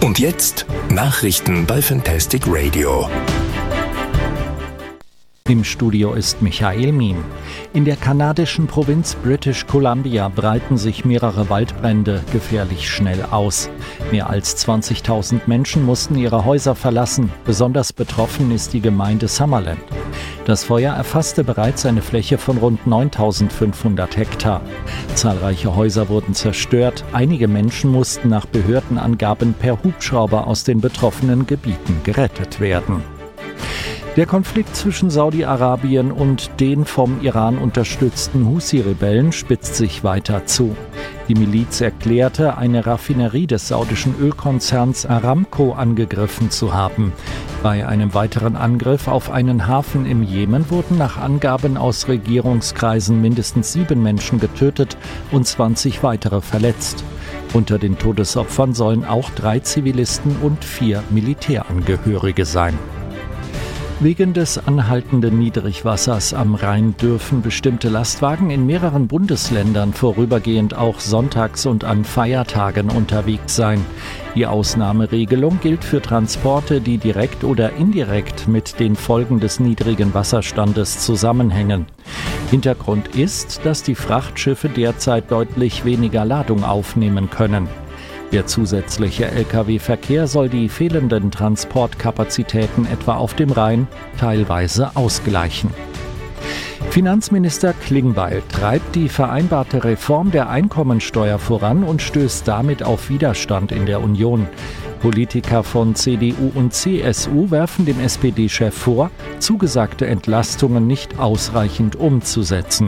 Und jetzt Nachrichten bei Fantastic Radio. Im Studio ist Michael Mien. In der kanadischen Provinz British Columbia breiten sich mehrere Waldbrände gefährlich schnell aus. Mehr als 20.000 Menschen mussten ihre Häuser verlassen. Besonders betroffen ist die Gemeinde Summerland. Das Feuer erfasste bereits eine Fläche von rund 9.500 Hektar. Zahlreiche Häuser wurden zerstört. Einige Menschen mussten nach Behördenangaben per Hubschrauber aus den betroffenen Gebieten gerettet werden. Der Konflikt zwischen Saudi-Arabien und den vom Iran unterstützten Husi-Rebellen spitzt sich weiter zu. Die Miliz erklärte, eine Raffinerie des saudischen Ölkonzerns Aramco angegriffen zu haben. Bei einem weiteren Angriff auf einen Hafen im Jemen wurden nach Angaben aus Regierungskreisen mindestens 7 Menschen getötet und 20 weitere verletzt. Unter den Todesopfern sollen auch 3 Zivilisten und 4 Militärangehörige sein. Wegen des anhaltenden Niedrigwassers am Rhein dürfen bestimmte Lastwagen in mehreren Bundesländern vorübergehend auch sonntags und an Feiertagen unterwegs sein. Die Ausnahmeregelung gilt für Transporte, die direkt oder indirekt mit den Folgen des niedrigen Wasserstandes zusammenhängen. Hintergrund ist, dass die Frachtschiffe derzeit deutlich weniger Ladung aufnehmen können. Der zusätzliche Lkw-Verkehr soll die fehlenden Transportkapazitäten etwa auf dem Rhein teilweise ausgleichen. Finanzminister Klingbeil treibt die vereinbarte Reform der Einkommensteuer voran und stößt damit auf Widerstand in der Union. Politiker von CDU und CSU werfen dem SPD-Chef vor, zugesagte Entlastungen nicht ausreichend umzusetzen.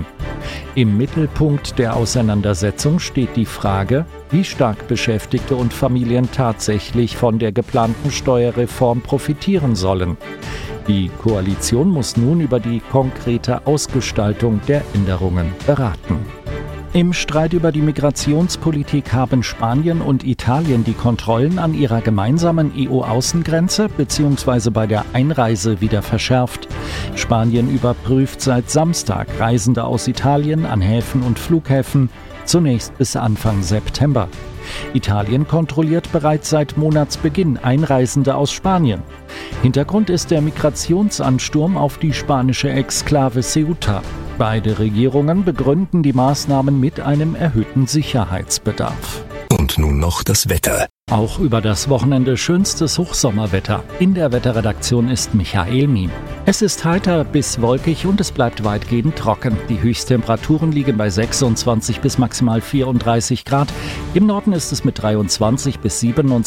Im Mittelpunkt der Auseinandersetzung steht die Frage, wie stark Beschäftigte und Familien tatsächlich von der geplanten Steuerreform profitieren sollen. Die Koalition muss nun über die konkrete Ausgestaltung der Änderungen beraten. Im Streit über die Migrationspolitik haben Spanien und Italien die Kontrollen an ihrer gemeinsamen EU-Außengrenze bzw. bei der Einreise wieder verschärft. Spanien überprüft seit Samstag Reisende aus Italien an Häfen und Flughäfen, zunächst bis Anfang September. Italien kontrolliert bereits seit Monatsbeginn Einreisende aus Spanien. Hintergrund ist der Migrationsansturm auf die spanische Exklave Ceuta. Beide Regierungen begründen die Maßnahmen mit einem erhöhten Sicherheitsbedarf. Und nun noch das Wetter. Auch über das Wochenende schönstes Hochsommerwetter. In der Wetterredaktion ist Michael Mien. Es ist heiter bis wolkig und es bleibt weitgehend trocken. Die Höchsttemperaturen liegen bei 26 bis maximal 34 Grad. Im Norden ist es mit 23 bis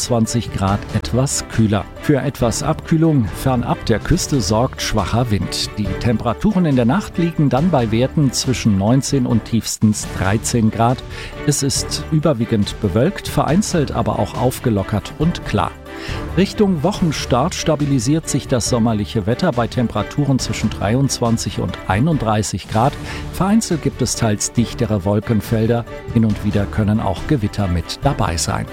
27 Grad etwas kühler. Für etwas Abkühlung fernab der Küste sorgt schwacher Wind. Die Temperaturen in der Nacht liegen dann bei Werten zwischen 19 und tiefstens 13 Grad. Es ist überwiegend bewölkt, vereinzelt aber auch aufgelockert und klar. Richtung Wochenstart stabilisiert sich das sommerliche Wetter bei Temperaturen zwischen 23 und 31 Grad. Vereinzelt gibt es teils dichtere Wolkenfelder. Hin und wieder können auch Gewitter mit dabei sein.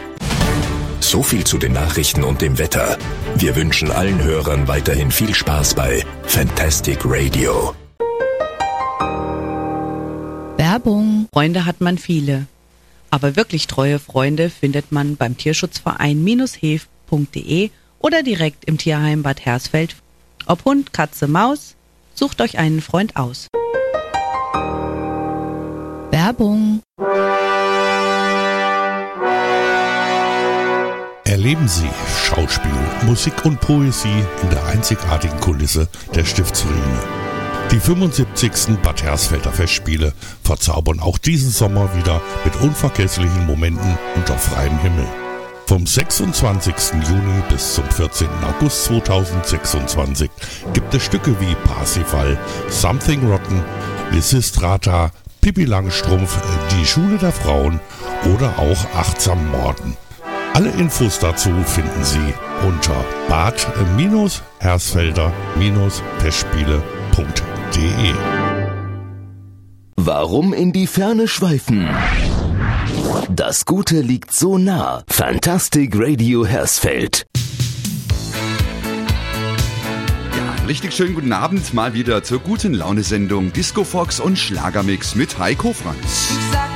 So viel zu den Nachrichten und dem Wetter. Wir wünschen allen Hörern weiterhin viel Spaß bei Fantastic Radio. Werbung. Freunde hat man viele. Aber wirklich treue Freunde findet man beim Tierschutzverein-hef.de oder direkt im Tierheim Bad Hersfeld. Ob Hund, Katze, Maus, sucht euch einen Freund aus. Werbung. Erleben Sie Schauspiel, Musik und Poesie in der einzigartigen Kulisse der Stiftsruine. Die 75. Bad Hersfelder Festspiele verzaubern auch diesen Sommer wieder mit unvergesslichen Momenten unter freiem Himmel. Vom 26. Juni bis zum 14. August 2026 gibt es Stücke wie Parsifal, Something Rotten, Lysistrata, Pippi Langstrumpf, Die Schule der Frauen oder auch Achtsam Morden. Alle Infos dazu finden Sie unter bad-hersfelder-festspiele.de. Warum in die Ferne schweifen? Das Gute liegt so nah. Fantastic Radio Hersfeld. Ja, richtig schönen guten Abend mal wieder zur guten Laune-Sendung Disco Fox und Schlagermix mit Heiko Franz.